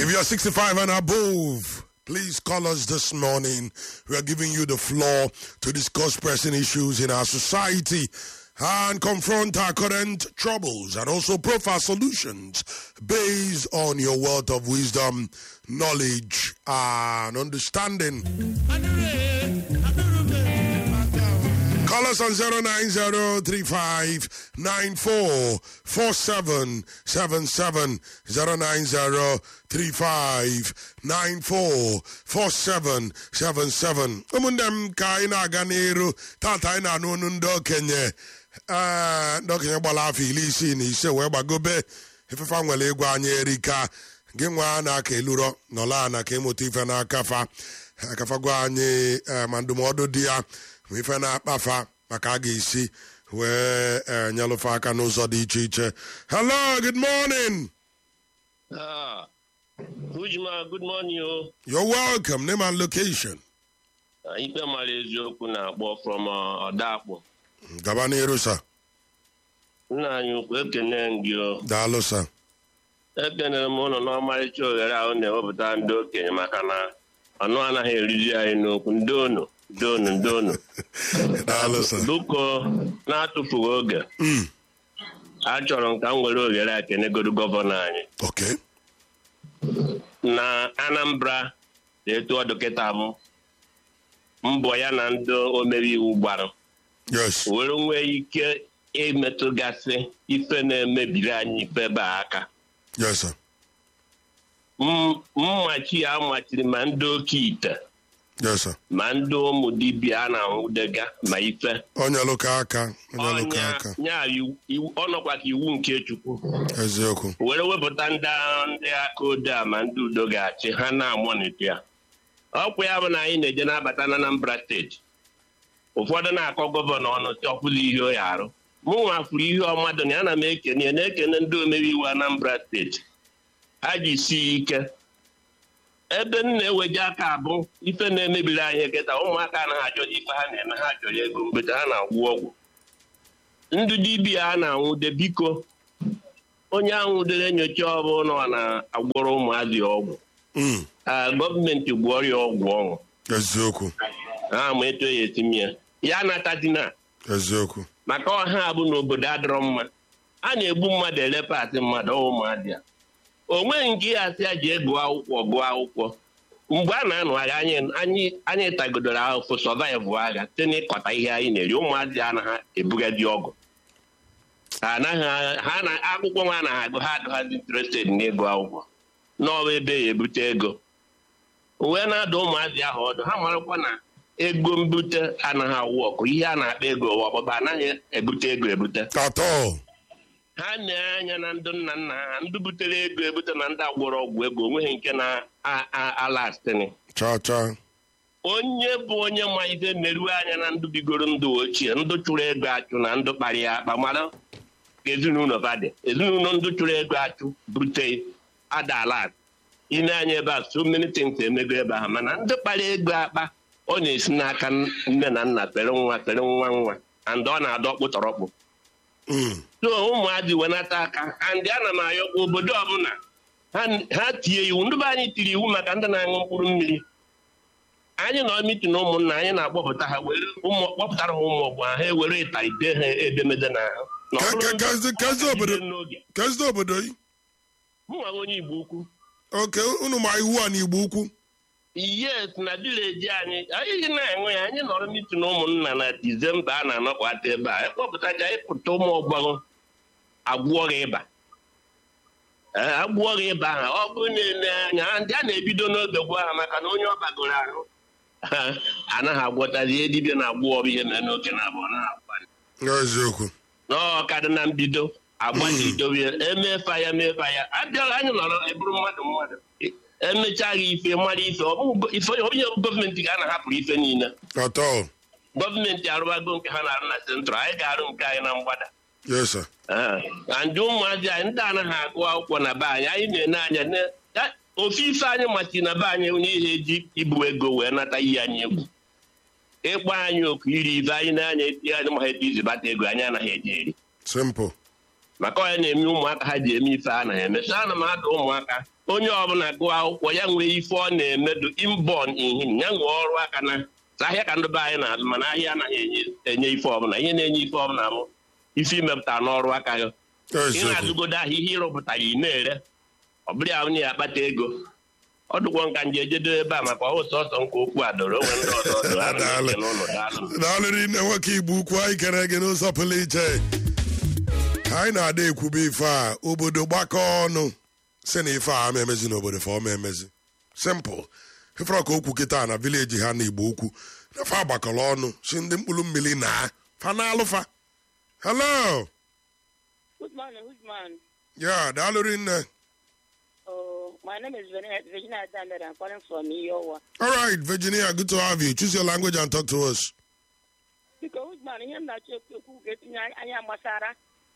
If you're 65 and above, please call us this morning. We are giving you the floor to discuss pressing issues in our society and confront our current troubles, and also profile solutions based on your wealth of wisdom, knowledge, and understanding. Call us on 09035944777, 09035944777. Umundem ka ina ganero tata ina nunundo kenye dokenye gbala afọ iri isii na ise wee gbagobe ifefa nwere egwu anya erika gị nwa na aka eluro nọla na ka ịmụta ife n'aka gwa anyị ma ndụmọdụ dị ya ma ife na-akpafa maka a ga-esi wee nyelụfe aka n'ụzọ dị iche iche. Hello, good morning. Ujima, good morning. You're welcome. Name and location. Ipe mara eziokwu na-akpọ from Odakpo. Gaba n'iru sa. Nna anyị ukwu ekene gị o. Daalụ sa. Ekenere m ụlọ n'ọmarịcha oghere ahụ na-ewepụta ndị okenye maka na ọnụ anaghị eriji anyị n'okwu. Ndonu. Daalụ sa. Biko na-atụfughị oge. Achọrọ m ka m were oghere a kenegodu gọvanọ anyị. Okay. Na Anambra na-etu ọdụ kịta mbọ ya na ndị omere iwu gbara. Yes. Were nwee ike imetụgasị ife na-emebiri anyị ife ebe aka. Yes, sir. Mmachi ya machiri ma ndị oke ite. Yes, sir. Ma ndị ụmụ dibịa na-anwụdega ma ife. Onye lụka aka. Ọ nọkwa ka iwu nke Chukwu. Eziokwu. Were wepụta ndị aka ode a ma ndị udo ga-achị ha na-amonite ya. Ọkwa ya bụ na anyị na-eje na-abata na Anambra steeti. Ụfọdụ na-akọ gọvanọ ọnụ ọkwụla ihe o ya arụ. Mụ nwafuru ihe ọmadụ na ana m ekene na-ekene ndị omere iwu Anambra steeti. Ha ji sie ike. Ebe m na-eweje aka abụ ife na-emebiri anyị kịta ụmụaka anaghị achọrọ ife ha na-eme, ha chọrọ ego mgbete ha na-agwụ ọgwụ. Ndị dibịa a na-anwụde biko onye anwụdere enyocha ọbụla ọ na-agwọrọ ụmụazị ọgwụ. Gọọmenti gwọrọ ya ọgwụ ọṅụ. Eziokwu. Ha ma eto ya etimie ya natadina. Eziokwu. Maka ọha bụ n'obodo adịrọ mma. A na-egbu mmadụ elepasị mmadụ ụmụadị ya. O nweghị nke ya asị ya ji gụọ akwụkwọ. Mgbe a na-anụ agha anyị tagodoro ahụfụ sọvaịvụ agha site n'ịkọta ihe anyị na-eri. Ụmụazị anaghị ebugadi ọgụ. Akwụkwọ nwa anaghị agụ, ha adịghịzi interested n'ịgụ akwụkwọ n'ọwa ebe ya ebute ego. Wee na-adụ ụmụazị ahụ ọdụ, ha marakwa na ego mbute anaghị awụ ọkụ. Ihe a na-akpa ego ọgbaba anaghị ebute ego ebute. Ha na-anya na ndị nna nna ha ndị butere ego ebute na ndị agwọrọ ọgwụ ego onweghị nke na-alastịnị. Onye bụ onye ma ihe merue anya na ndụ bigoro ndụ ochie, ndụ chụrụ ego achụ na ndụ kparị ya akpa mara ka ezinụlọ badị. Ezinụlọ ndụ chụrụ ego achụ bute adalat ine anya ebe a so many things emego ebe ahụ, mana ndị kpara ego akpa ọ na-esi n'aka nne na nna pere nwa and ọ na-adọ kpụtọrọkpụ. So ụmụadị wenata aka andị ana m ayọkwa obodo ọbụla ha tie iwu. Ndị be anyị tiri iwu maka ndị na-aṅụ mkpụrụ mmiri. Anyị nọ mitin ụmụnna anyị na-akpọpụta ha kpọpụtara ha ụmụ ọgbọ ha ewere ịtarị dee ha edemede na ahụ. Kezi obodo yi? Mụnwa onye Igbo Ukwu. Okay, unu ma iwu a n'Igbo Ukwu? Yes, na vileji anyị na-enwe ya. Anyị nọrọ mitin ụmụnna na Disemba a na-anọkwata ebe a ekpọpụtacha ịpụta ụmụ ọgbọghọ agwụọghị ịba. Agwụọghị ịba ha ọ bụrụ na-ele anya ndị a na-ebido n'oge gwa ha maka na onye ọ bagoro ahụ anaghị agwọtazi ihe dibịa na-agwụ ọrụ ihe mere n'oge na abụọ na-agwa. Eziokwu. N'ọkadị na mbido agbajidowe emefa ya abịara anyị nọrọ eburu mmadụ emechaghị ife mara ife onye gọọmenti ga na-ahapụrụ ife niile. Gọọmenti arụbago nke ha na-arụ na sentral, anyị ga-arụ nke anyị na mgbada. Yes, sir. Ndị ụmụazị anyị ndị anaghị agụ akwụkwọ na be anyị na-ene anya ofe ife anyị machi na be anyị n'ihe eji ibu ego wee nata ihe anyị egwu. Ịkpọ anyị oku iri ife anyị na-anya eti anyị ma ha etu izi bata ego anyị anaghị eji eri. Simple. maka onye na-eme ụmụaka ha ji eme ife a na-eme. So ana m adụ ụmụaka onye ọbụla gụọ akwụkwọ ya nwee ife ọ na-emedu inborn in him, ya nwee ọrụ aka na ahịa ka ndị be anyị na-azụ, mana ahịa anaghị enye ife ọbụla. Ihe na-enye ife ọbụla bụ ife imepụta n'ọrụ aka ya. Ị na-azụgodo ahịa ihe ịrụpụtara ị na-ere, ọ bụrụ ya onye ya akpata ego. Ọ dụkwa nka nje ejedo ebe a maka ọhụụ sọsọ nke okwu a doro onwe ndị ọzọ daalụrị nne nwoke Igbo ukwu anyị kere gị n'ụzọ pụrụ iche. Anyị na-ada ekwube ife a obodo gbakọ ọnụ si na ife a ma emezi n'obodo fa ọma emezi simple ifere ka okwu kịta na vileji ha na Igbo ukwu na fa gbakọrọ ọnụ si ndị mkpụrụ mmiri na fa na alụfa. Hello. Good morning. Yeah, daalụrị nne. My name is Virginia Dander. I'm calling from Iowa. All right, Virginia, good to have you. Choose your language and talk to us. Because man, him na chekwu getinye anya gbasara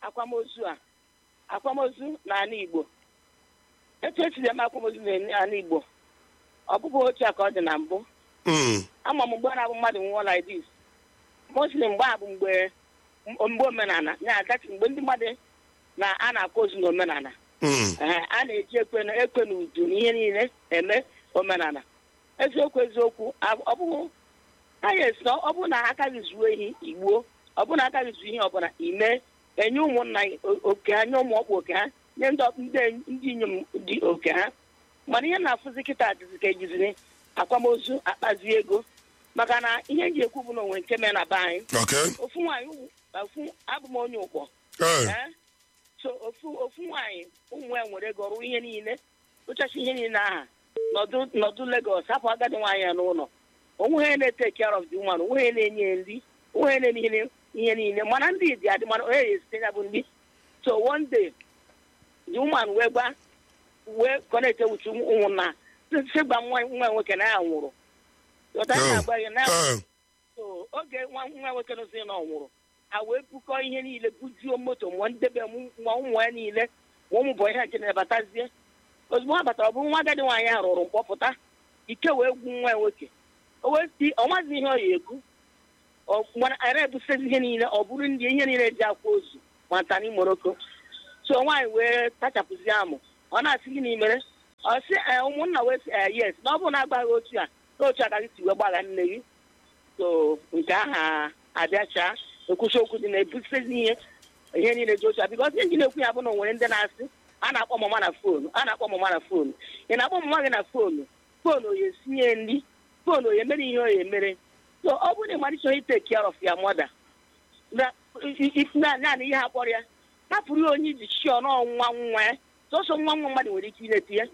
akwamozu na ala Igbo. Etu esi eme akwamozu na ala Igbo. Ọ bụghị otu a ka ọ dị na mbụ. Ama m mgbe na-abụ mmadụ nwụọ like this. Muslim mgbe a bụ mgbe omenala na-agachi mgbe ndị mmadụ a na-akwa ozu na omenala. A na-eji ekwe na udu na ihe niile eme omenala. Eziokwu ọ bụghị ọ bụ na akaghị zuo ehi igbuo, ọ bụ na akaghị zuo ihe ọbụla ime enye ụmụnna oke ha, nye ụmụ ọkpụ oke ha, nye ndị inyom dị oke ha. Mana ihe na-afụzi kịta dịzi ka ejiziri akwamozu akpazi ego maka na ihe nji ekwu bụ na onwe nke mee na be anyị. Ofu nwaanyị abụ m onye ụkpọ. So ofu nwaanyị ụmụ ya nwere ego ọrụ ihe niile ụchachi ihe niile aha nọdụ Lagos hapụ agadi nwaanyị ya n'ụlọ. Onwe ha na-take care of the woman, onwe ha na-enye nri, onwe ha na-enye ihe niile, mana ndị dị adị mana onye na-esite ya bụ nri. So one day the woman wee connect with ụmụnna si gba nwa nwoke na ya nwụrụ. So oge nwa nwoke n'ozi na ọ nwụrụ, a wee bukọ ihe niile bujuo moto mụọ ndebe nwa ụmụ ya niile nwa ụmụ bụ ihe nche na-abatazie. Ozugbo ha batara ọ bụ nwa agadi nwaanyị ahụ rụrụ mkpọpụta ike wee gwu nwa nwoke. Ọnwazi ihe ọ ya ekwu ara ebusezi ihe niile ọ bụrụ ndị ihe niile ji akwa ozu nwata Morocco. So nwaanyị wee tachapụzi amụ ọ na-asị gị n'imere ọ sị ụmụnna wee sị yes na ọ bụrụ na agbaghị otu a ka gị si wee gbagha nne gị. So nke aha abịacha ekwuchi okwu dị na-ebusezi ihe niile ji otu a bikọs ihe ji na-ekwu ya bụ na o nwere ndị na-asị a na-akpọ mama na foonu ị na-akpọ mama gị na foonu oyi esinye nri foonu oyi emere ihe oyi emere. So ọ bụrụ na ịmalite onye take care of ya mother naanị ihe ha kpọrọ ya hapụrụ ya onye iji chi ọnụọnwa ya sọsọ nwa mmadụ nwere ike ileta ya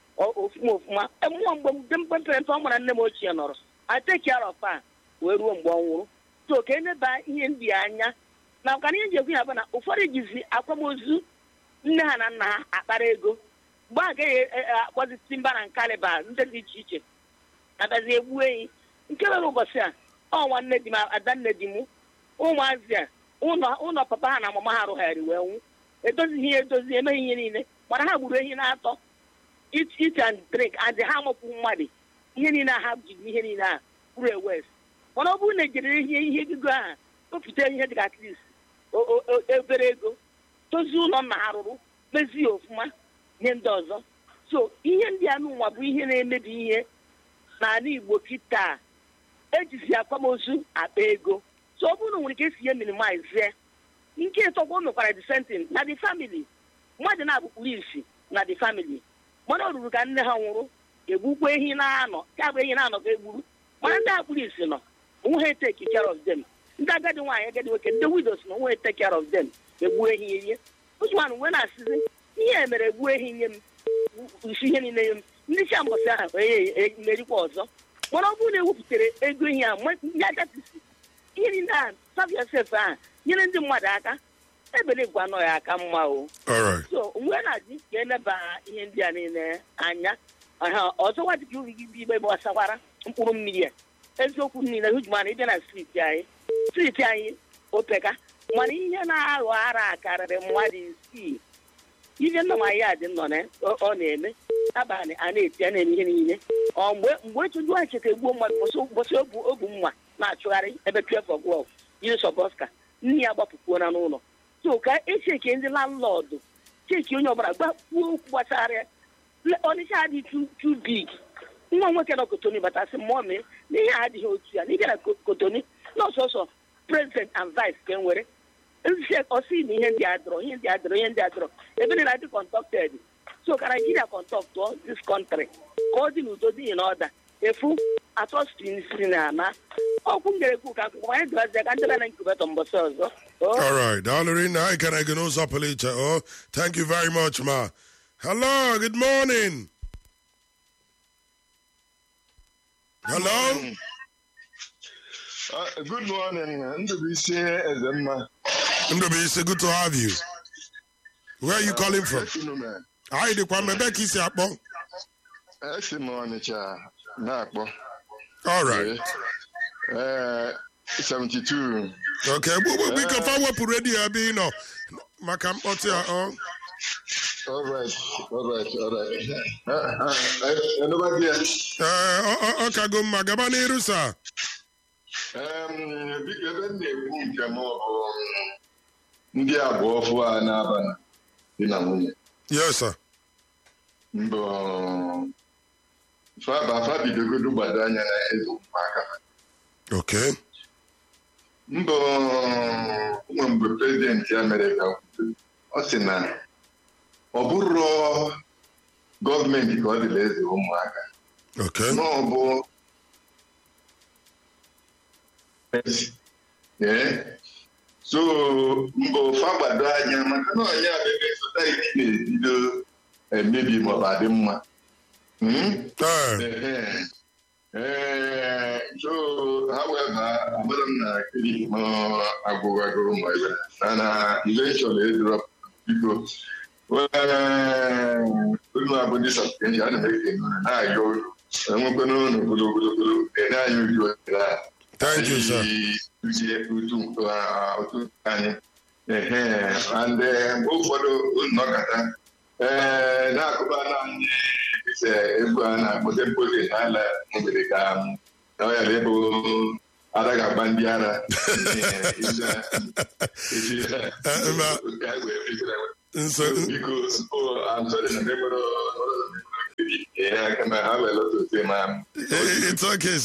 ofuma mmụọ mgbe mpere mpe ọ mara nne m ochie nọrọ I take care of her wee ruo mgbe ọ nwụrụ. So ka eneba ihe ndị anya na ọkana ihe ji ekwu ya bụ na ụfọdụ jizi akwamozu nne ha na nna ha akpara ego mgbe a gaghị akpọzi timba na nkaliba ndị dị iche iche agazi egbu enyi nke nwere ụbọchị a ọ nwanne di m adanne di m ụmụazị a ụlọ papa ha na mama ha rụgharị wee nwụ edozi emeghị ihe niile mana ha gburu ehi na-atọ eat and drink adị ha amụpụ mmadụ ihe niile ha ji ihe niile a bụrụ ewes. Mana ọ bụrụ na ejiri ihe ego aha wepụta ihe dịka at least obere ego tozi ụlọ nna ha rụrụ mezie ofụma nye ndị ọzọ. So ihe ndị anụ nwa bụ ihe na-emebi ihe n'ala Igbo kịta ejizi akwamozu akpa ego. So ọ bụrụ na nwere ike esi ihe minimize nke ịtọkwa mekwara the same thing na the family mmadụ na-abụkpuru isi na the family mana ọ ruru ka nne ha nwụrụ egbukwa ehi na-anọ ya bụ ehi na-anọ ka egburu mana ndị akpụrụ isi nọ onwe ha take care of them. Ndị agadi nwaanyị agadi nwoke ndị widows na onwe ha take care of them egbu ehi ihe ụzụmanụ wee na-asịzi ihe emere egbu ehi nye m isi ihe niile nye m ndị chi mbọsị ahụ merikwa ọzọ. Mana ọ bụrụ na ewepụtara ego ihe a ndị agatisi ihe niile a serve yourself ahụ nyere ndị mmadụ aka ebelegwa nọ ya aka mma o. So mgbe na-adị ka eneba ihe ndị a niile anya ọzọkwa dịka uri gị igbe gbasakwara mkpụrụ mmiri a eziokwu niile hujumana ịbịa na striti anyị opeka mana ihe na-aghọ ara karịrị mmadụ 6 ihe nna nwaanyị a dị nọ na ọ na-eme abalị a na-eti ya na-eme ihe niile mgbe chụjụ anyị cheta egbuo mmadụ ụbọchị obu mma na-achụgharị ebe 12 o'clock yiri sọbọska nne ya gbapụkwuo na n'ụlọ so ka echeki ndị landlord cheki onye ọbụla gbakwuo okwu gbasara ya Ọnịcha adị too big nwa nwoke nọ Kotoni batasị mmụọ na ihe adịghị otu ya n'ịbịa na Kotoni n'ọsọsọ president and vice ka nwere ọsị na ihe ndị adọrọ ebe niile adị conducted so ka Nigeria conduct this country ka ọ dị n'udo dị n'ọda efu atọsiri na ama okwu ngere ekwu ka akwụkwọ anyị dụazia ka ndebe na incubator mbọsị ọzọ. All right, Darlene, I can also police. Oh, thank you very much, ma. Hello, good morning. Hello. Good morning, Ndubisi Ezema. Ndubisi, good to have you. Where are you calling from? I the Kwame Becky Siapo. All right. 72. Okay, we can find what radio be, you know. Makam Otia. All right. Nobody else. Okay, go Magabani Rusa. Yes, sir. Okay. Mgbe prezidenti Amerịka ọ sị na ọ bụrụ gọọmenti ka ọ dịla eze ụmụaka. Okay. Ma ọ bụ so mgbe ofe agbado anya maka na onye abebe sosaiti na-ebido emebi maọbụ adị mma. So however, abụrụ m na kiri agụgụ ma ebe na eventually drop biko unu abụ ndị sọpụrụ ana m eke na-ayọ olu enwekwa n'ụlọ ogologo ere anyị uju ohere a. Thank you, sir. Otu anyị and mgbe ụfọdụ nnọkọta na-akụba na anyị egwu a na-akpọte mpoze n'ala mgbede ka ọ yara ebe ara ga-agba ndị ara biko It's okay.